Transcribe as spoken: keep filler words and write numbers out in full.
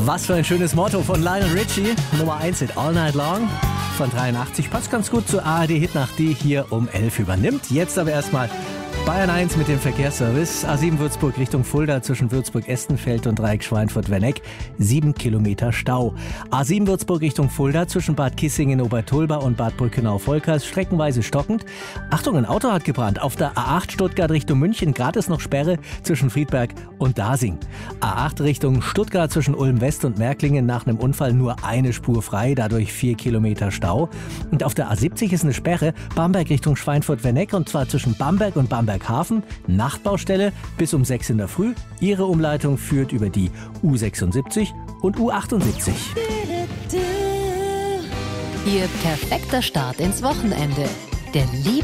Was für ein schönes Motto von Lionel Richie. Nummer eins Hit All Night Long von dreiundachtzig. Passt ganz gut zur A R D-Hitnacht, die hier um elf übernimmt. Jetzt aber erstmal Bayern eins mit dem Verkehrsservice. A sieben Würzburg Richtung Fulda zwischen Würzburg-Estenfeld und Dreieck Schweinfurt-Werneck. Sieben Kilometer Stau. A sieben Würzburg Richtung Fulda zwischen Bad Kissingen-Obertulba und Bad Brückenau-Volkers. Streckenweise stockend. Achtung, ein Auto hat gebrannt. Auf der A acht Stuttgart Richtung München. Gerade ist noch Sperre zwischen Friedberg und Dasing. A acht Richtung Stuttgart zwischen Ulm-West und Märklingen. Nach einem Unfall nur eine Spur frei. Dadurch vier Kilometer Stau. Und auf der A siebzig ist eine Sperre. Bamberg Richtung Schweinfurt-Werneck. Und zwar zwischen Bamberg und Bamberg Hafen, Nachtbaustelle bis um sechs in der Früh. Ihre Umleitung führt über die U sechsundsiebzig und U achtundsiebzig. Ihr perfekter Start ins Wochenende. Der Liebe